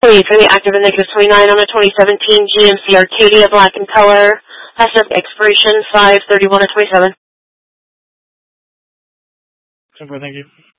23, active and negative 29 on a 2017 GMC Arcadia, black in color. Has expiration 5/31 of 27. Simple, thank you.